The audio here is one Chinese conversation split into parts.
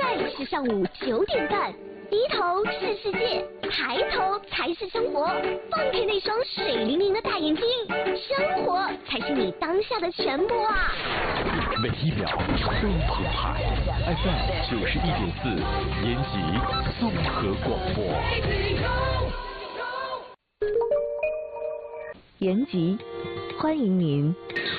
在是上午9点半。低头是世界，抬头才是生活。放开那双水灵灵的大眼睛，生活才是你当下的全部啊！ 每一秒都澎湃 ，FM 91.4，延吉综合广播。 延吉，欢迎您。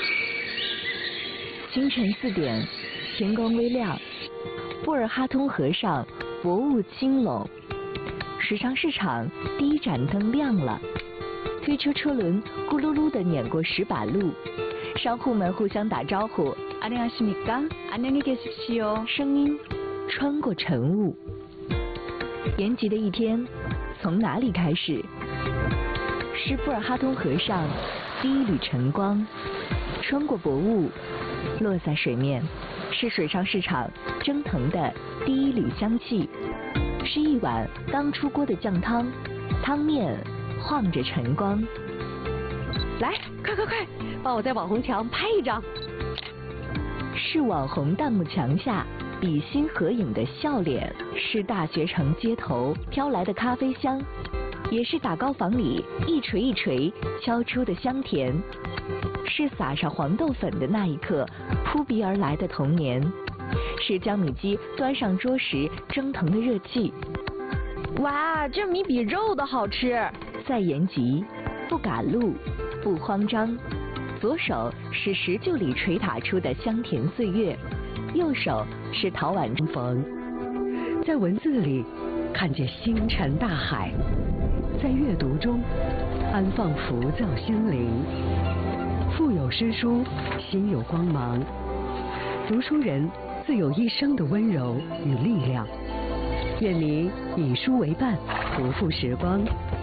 清晨4点，天光微亮，布尔哈通河上薄雾轻笼，时尚市场第一盏灯亮了，推车车轮咕噜噜地碾过石板路，商户们互相打招呼，안녕하십니까？안녕히계십시오。声音穿过晨雾。延吉的一天从哪里开始？是布尔哈通河上第一缕晨光，穿过薄雾，落在水面，是水上市场蒸腾的第一缕香气，是一碗刚出锅的酱汤，汤面晃着晨光。来，快，帮我在网红墙拍一张。是网红弹幕墙下比心合影的笑脸，是大学城街头飘来的咖啡香，也是打糕房里一锤一锤敲出的香甜，是撒上黄豆粉的那一刻扑鼻而来的童年，是江米鸡端上桌时蒸腾的热气。 哇，这米比肉的好吃！ 在延吉，不赶路，不慌张，左手是石臼里捶打出的香甜岁月，右手是陶碗中逢。 在文字里看见星辰大海，在阅读中安放浮躁心灵。腹有诗书，心有光芒。读书人自有一生的温柔与力量。愿您以书为伴，不负时光，